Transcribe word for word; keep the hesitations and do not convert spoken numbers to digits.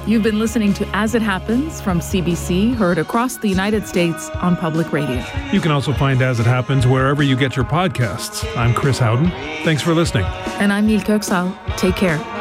You've been listening to As It Happens from C B C, heard across the United States on public radio. You can also find As It Happens wherever you get your podcasts. I'm Chris Howden. Thanks for listening. And I'm Milka Oksal. Take care.